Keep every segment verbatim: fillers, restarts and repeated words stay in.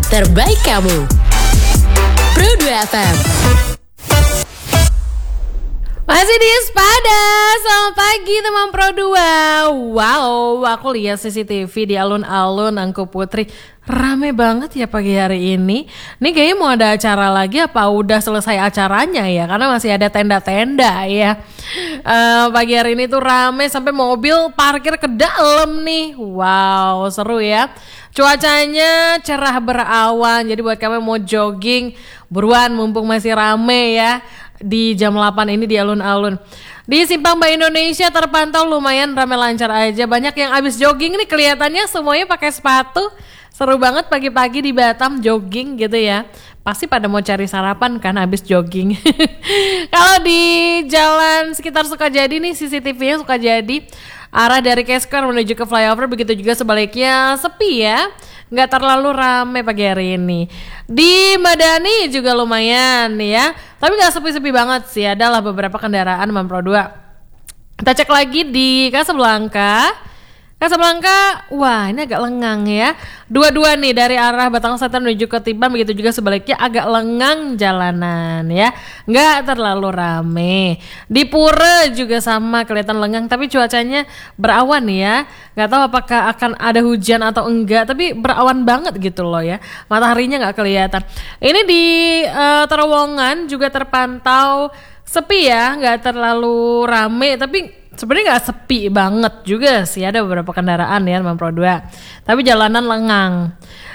terbaik kamu. Pro dua F M. Masih di Sepada, selamat pagi teman Pro dua. Wow, aku lihat C C T V di alun-alun Angku Putri. Rame banget ya pagi hari ini. Nih kayaknya mau ada acara lagi apa udah selesai acaranya ya? Karena masih ada tenda-tenda ya. Uh, pagi hari ini tuh rame sampai mobil parkir ke dalam nih. Wow, seru ya. Cuacanya cerah berawan. Jadi buat kamu mau jogging, buruan mumpung masih rame ya. Di jam delapan ini di alun-alun. Di Simpang Mbak Indonesia terpantau lumayan ramai lancar aja. Banyak yang abis jogging nih kelihatannya semuanya pakai sepatu. Seru banget pagi-pagi di Batam jogging gitu ya. Pasti pada mau cari sarapan kan abis jogging. Kalau di jalan sekitar Sukajadi nih C C T V-nya Sukajadi arah dari Kesker menuju ke flyover, begitu juga sebaliknya sepi ya. Nggak terlalu rame pagi hari ini. Di Madani juga lumayan ya. Tapi nggak sepi-sepi banget sih. Adalah beberapa kendaraan Pro dua. Kita cek lagi di Kasablanka. Kasablanka, wah ini agak lengang ya. Dua-dua nih dari arah Batang Selatan menuju ke Tiban, begitu juga sebaliknya agak lengang jalanan ya. Nggak terlalu rame. Di Pura juga sama kelihatan lengang, tapi cuacanya berawan ya. Nggak tahu apakah akan ada hujan atau enggak, tapi berawan banget gitu loh ya. Mataharinya nggak kelihatan. Ini di uh, Terowongan juga terpantau sepi ya, nggak terlalu rame, tapi sebenarnya nggak sepi banget juga sih, ada beberapa kendaraan ya teman Pro dua. Tapi jalanan lengang.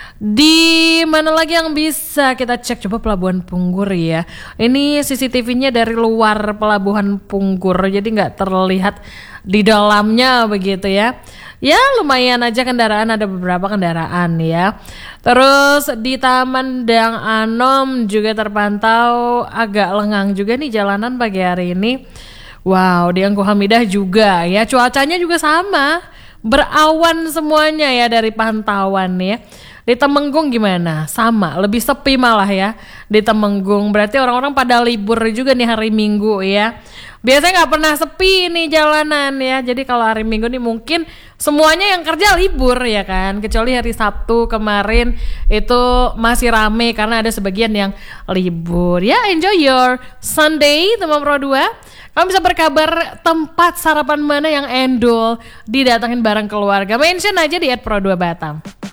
Di mana lagi yang bisa kita cek? Coba Pelabuhan Punggur ya. Ini C C T V-nya dari luar Pelabuhan Punggur, jadi nggak terlihat di dalamnya begitu ya. Ya lumayan aja kendaraan, ada beberapa kendaraan ya. Terus di Taman Dang Anom juga terpantau agak lengang juga nih jalanan pagi hari ini. Wow, di Angku Hamidah juga ya, cuacanya juga sama, berawan semuanya ya dari pantauan ya. Di Temenggung gimana? Sama, lebih sepi malah ya di Temenggung. Berarti orang-orang pada libur juga nih hari Minggu ya. Biasanya nggak pernah sepi nih jalanan ya. Jadi kalau hari Minggu nih mungkin semuanya yang kerja libur ya kan. Kecuali hari Sabtu kemarin itu masih rame karena ada sebagian yang libur. Ya, enjoy your Sunday teman Pro dua. Kamu bisa berkabar tempat sarapan mana yang endul didatangin bareng keluarga. Mention aja di at Pro dua Batam.